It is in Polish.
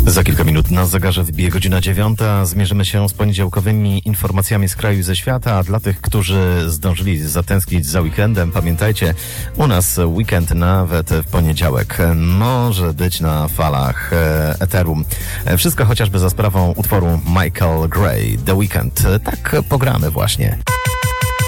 Za kilka minut na zegarze wbije godzina 9. Zmierzymy się z poniedziałkowymi informacjami z kraju i ze świata. A dla tych, którzy zdążyli zatęsknić za weekendem, pamiętajcie, u nas weekend nawet w poniedziałek może być na falach eteru. Wszystko chociażby za sprawą utworu Michael Gray, The Weekend. Tak pogramy właśnie.